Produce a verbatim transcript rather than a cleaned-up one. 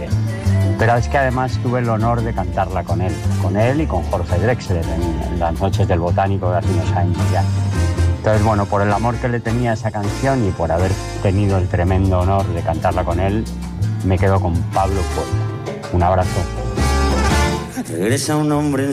Aire. Pero es que además tuve el honor de cantarla con él, con él y con Jorge Drexler en, en las noches del Botánico de hace unos años ya. Entonces, bueno, por el amor que le tenía a esa canción y por haber tenido el tremendo honor de cantarla con él, me quedo con Pablo Puerta. Un abrazo. Regresa un hombre en